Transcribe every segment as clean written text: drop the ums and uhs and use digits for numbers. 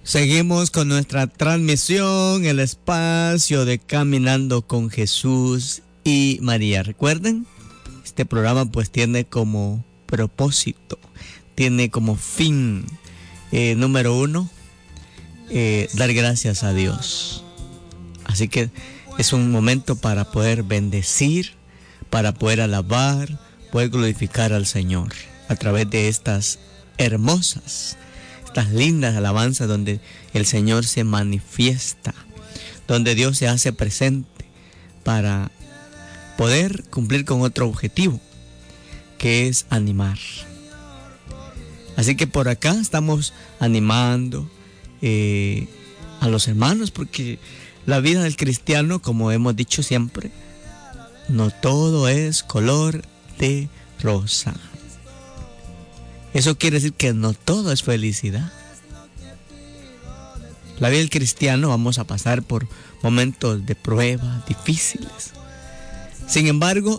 Seguimos con nuestra transmisión, el espacio de Caminando con Jesús y María. Recuerden, este programa pues tiene como propósito, tiene como fin, número uno, dar gracias a Dios. Así que es un momento para poder bendecir, para poder alabar, poder glorificar al Señor a través de estas hermosas, estas lindas alabanzas donde el Señor se manifiesta, donde Dios se hace presente para poder cumplir con otro objetivo, que es animar. Así que por acá estamos animando a los hermanos, porque la vida del cristiano, como hemos dicho siempre, no todo es color de rosa. Eso quiere decir que no todo es felicidad. La vida del cristiano vamos a pasar por momentos de prueba difíciles. Sin embargo,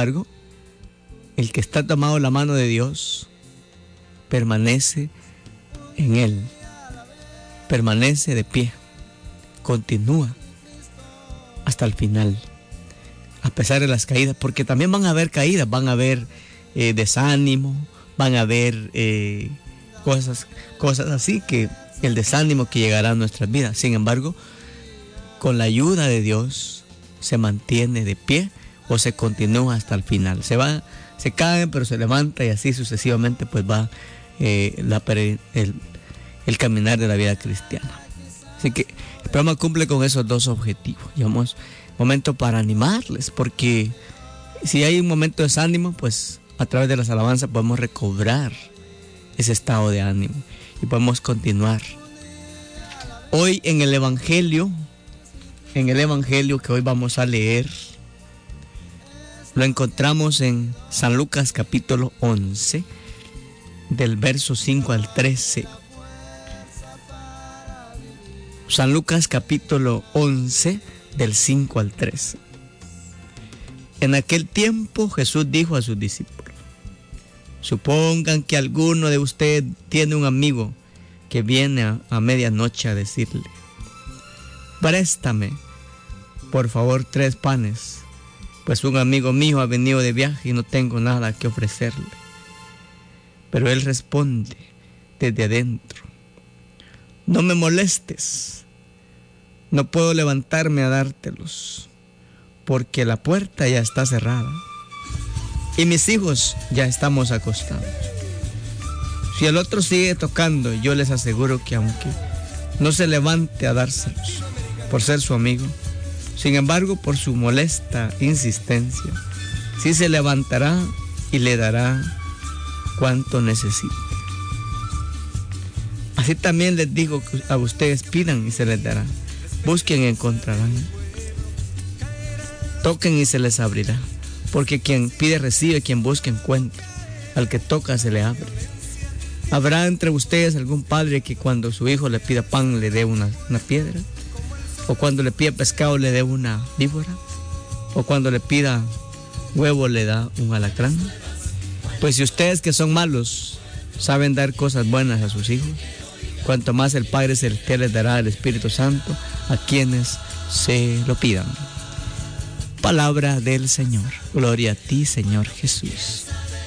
el que está tomado la mano de Dios permanece en Él, permanece de pie, continúa hasta el final, a pesar de las caídas, porque también van a haber caídas, van a haber desánimo, van a haber cosas así, que el desánimo que llegará a nuestras vidas. Sin embargo, con la ayuda de Dios se mantiene de pie o se continúa hasta el final. Se cae, pero se levanta, y así sucesivamente pues va el caminar de la vida cristiana. Así que el programa cumple con esos dos objetivos. Llevamos momento para animarles, porque si hay un momento de desánimo, pues a través de las alabanzas podemos recobrar ese estado de ánimo y podemos continuar. Hoy en el Evangelio que hoy vamos a leer, lo encontramos en San Lucas capítulo 11, del verso 5 al 13. San Lucas capítulo 11, del 5 al 13. En aquel tiempo Jesús dijo a sus discípulos: supongan que alguno de ustedes tiene un amigo que viene a medianoche a decirle: préstame, por favor, 3 panes, pues un amigo mío ha venido de viaje y no tengo nada que ofrecerle. Pero él responde desde adentro: no me molestes, no puedo levantarme a dártelos, porque la puerta ya está cerrada y mis hijos ya estamos acostados. Si el otro sigue tocando, yo les aseguro que aunque no se levante a dárselos por ser su amigo, sin embargo, por su molesta insistencia, sí se levantará y le dará cuanto necesite. Así también les digo que a ustedes pidan y se les dará, busquen y encontrarán, toquen y se les abrirá, porque quien pide recibe, quien busca encuentra, al que toca se le abre. ¿Habrá entre ustedes algún padre que cuando su hijo le pida pan le dé una piedra? ¿O cuando le pida pescado le dé una víbora? ¿O cuando le pida huevo le da un alacrán? Pues si ustedes, que son malos, saben dar cosas buenas a sus hijos, cuanto más el Padre Celestial les dará el Espíritu Santo a quienes se lo pidan. Palabra del Señor. Gloria a ti, Señor Jesús.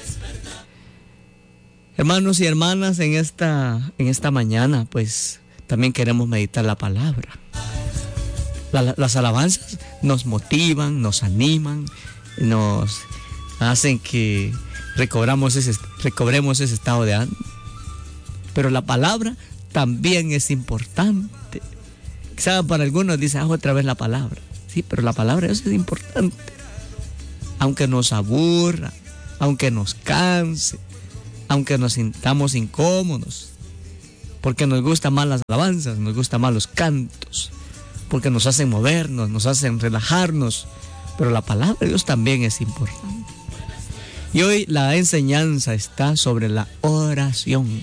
Hermanos y hermanas, en esta mañana, pues también queremos meditar la palabra. Las alabanzas nos motivan, nos animan, nos hacen que recobremos ese estado de ánimo. Pero la palabra también es importante. Quizá para algunos dicen: otra vez la palabra. Sí, pero la palabra eso es importante. Aunque nos aburra, aunque nos canse, aunque nos sintamos incómodos, porque nos gustan más las alabanzas, nos gustan más los cantos, porque nos hacen movernos, nos hacen relajarnos, pero la palabra de Dios también es importante. Y hoy la enseñanza está sobre la oración,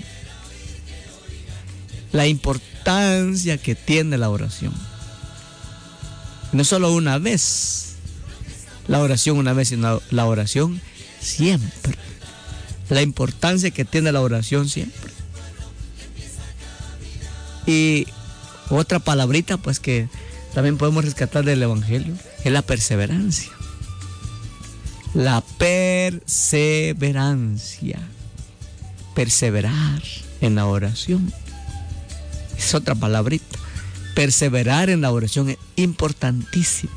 la importancia que tiene la oración. No solo una vez, la oración una vez, sino la oración siempre. La importancia que tiene la oración siempre. Y otra palabrita pues que también podemos rescatar del Evangelio es la perseverancia. La perseverancia. Perseverar en la oración. Es otra palabrita. Perseverar en la oración es importantísimo.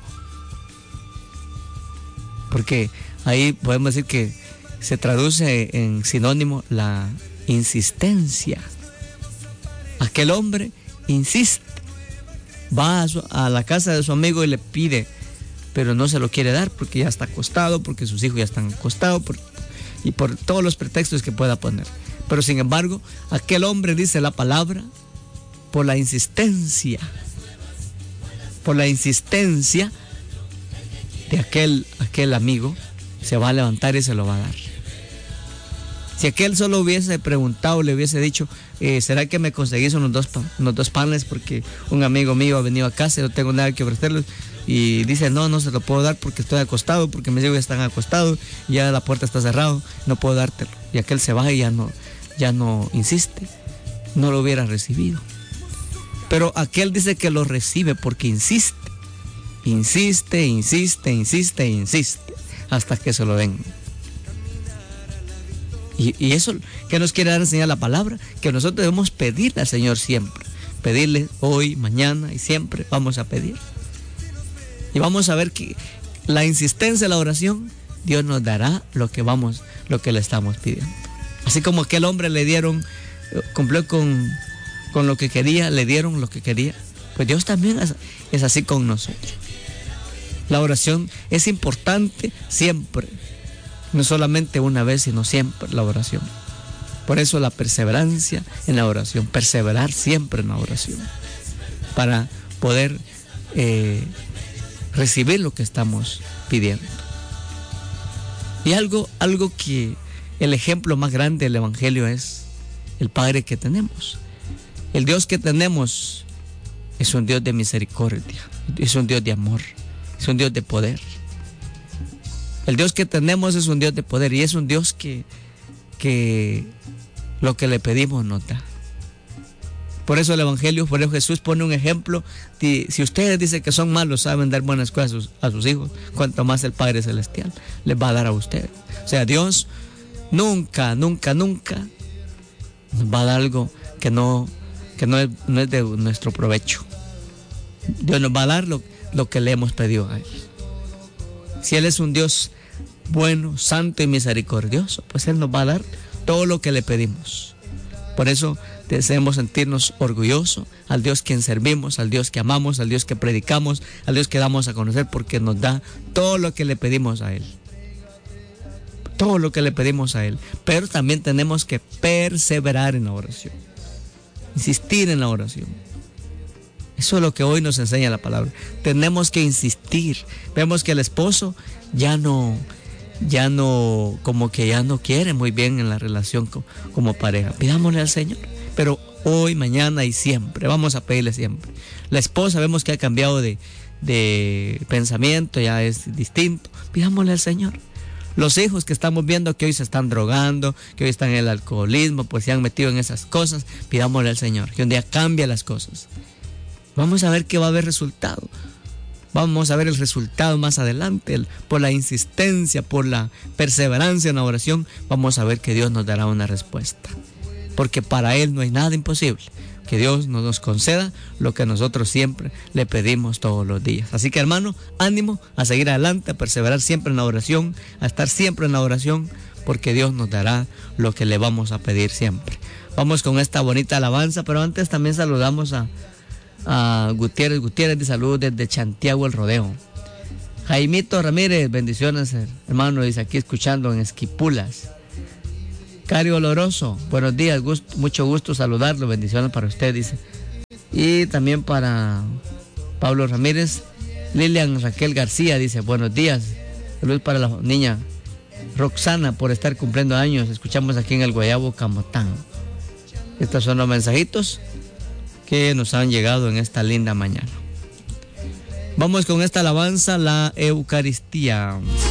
Porque ahí podemos decir que se traduce en sinónimo la insistencia. Aquel hombre insiste. Va a la casa de su amigo y le pide, pero no se lo quiere dar porque ya está acostado, porque sus hijos ya están acostados y por todos los pretextos que pueda poner. Pero sin embargo, aquel hombre dice la palabra por la insistencia de aquel amigo, se va a levantar y se lo va a dar. Si aquel solo hubiese preguntado, le hubiese dicho, ¿será que me conseguís unos dos panes? Porque un amigo mío ha venido a casa y no tengo nada que ofrecerles. Y dice, no se lo puedo dar porque estoy acostado, porque mis hijos ya están acostados, y ya la puerta está cerrada, no puedo dártelo. Y aquel se va y ya no insiste, no lo hubiera recibido. Pero aquel dice que lo recibe porque insiste hasta que se lo den. Y eso que nos quiere dar a enseñar la palabra, que nosotros debemos pedirle al Señor siempre. Pedirle hoy, mañana y siempre vamos a pedir. Y vamos a ver que la insistencia de la oración, Dios nos dará lo que le estamos pidiendo. Así como aquel hombre cumplió con lo que quería, le dieron lo que quería, pues Dios también es así con nosotros. La oración es importante siempre. No solamente una vez, sino siempre la oración. Por eso la perseverancia en la oración, perseverar siempre en la oración, para poder recibir lo que estamos pidiendo. Y algo que el ejemplo más grande del Evangelio es el Padre que tenemos. El Dios que tenemos es un Dios de misericordia, es un Dios de amor, es un Dios de poder. El Dios que tenemos es un Dios de poder y es un Dios que lo que le pedimos nos da. Por eso el Evangelio, por eso Jesús pone un ejemplo. Si ustedes dicen que son malos, saben dar buenas cosas a sus hijos, cuanto más el Padre Celestial les va a dar a ustedes. O sea, Dios nunca nos va a dar algo que no es de nuestro provecho. Dios nos va a dar lo que le hemos pedido a Él. Si Él es un Dios bueno, santo y misericordioso, pues Él nos va a dar todo lo que le pedimos. Por eso debemos sentirnos orgullosos al Dios quien servimos, al Dios que amamos, al Dios que predicamos, al Dios que damos a conocer, porque nos da todo lo que le pedimos a Él. Todo lo que le pedimos a Él. Pero también tenemos que perseverar en la oración. Insistir en la oración. Eso es lo que hoy nos enseña la palabra. Tenemos que insistir. Vemos que el esposo ya no quiere muy bien en la relación como pareja. Pidámosle al Señor. Pero hoy, mañana y siempre, vamos a pedirle siempre. La esposa vemos que ha cambiado de pensamiento, ya es distinto. Pidámosle al Señor. Los hijos que estamos viendo que hoy se están drogando, que hoy están en el alcoholismo, pues se han metido en esas cosas, pidámosle al Señor, que un día cambie las cosas. Vamos a ver que va a haber resultado. Vamos a ver el resultado más adelante. Por la insistencia, por la perseverancia en la oración, vamos a ver que Dios nos dará una respuesta. Porque para Él no hay nada imposible. Que Dios nos conceda lo que nosotros siempre le pedimos todos los días. Así que, hermano, ánimo a seguir adelante, a perseverar siempre en la oración, a estar siempre en la oración, porque Dios nos dará lo que le vamos a pedir siempre. Vamos con esta bonita alabanza, pero antes también saludamos a Gutiérrez de salud desde Santiago el Rodeo. Jaimito Ramírez, bendiciones, hermano, dice aquí escuchando en Esquipulas. Cario Oloroso, buenos días, mucho gusto saludarlo, bendiciones para usted, dice. Y también para Pablo Ramírez, Lilian Raquel García, dice, buenos días, salud para la niña Roxana por estar cumpliendo años, escuchamos aquí en el Guayabo Camotán. Estos son los mensajitos que nos han llegado en esta linda mañana. Vamos con esta alabanza, la Eucaristía.